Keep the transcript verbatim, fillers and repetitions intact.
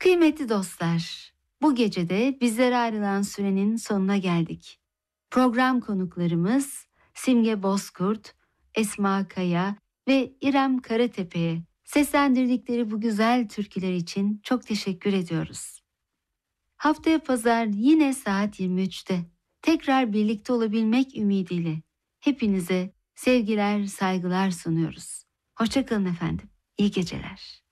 Kıymetli dostlar, bu gece de bizlere ayrılan sürenin sonuna geldik. Program konuklarımız Simge Bozkurt, Esma Kaya ve İrem Karatepe'ye seslendirdikleri bu güzel türküler için çok teşekkür ediyoruz. Haftaya pazar yine saat yirmi üçte tekrar birlikte olabilmek ümidiyle hepinize sevgiler, saygılar sunuyoruz. Hoşça kalın efendim. İyi geceler.